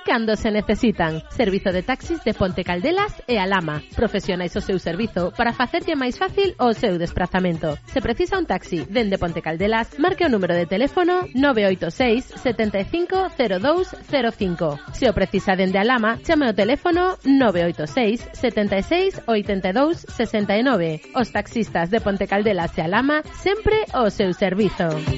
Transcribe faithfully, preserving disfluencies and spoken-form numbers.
cando se necesitan. Servizo de taxis de Ponte Caldelas e Alama. Profesionais o seu servizo para facerlle máis fácil o seu desprazamento. Se precisa un taxi dende Ponte Caldelas, marque o número de teléfono nove oito seis, sete cinco cero dous cero cinco. Se o precisa dende Alama, chame o teléfono nove oito seis, sete seis, oito dous, seis nove. Os taxistas de Ponte Caldelas e Alama sempre ao seu servizo.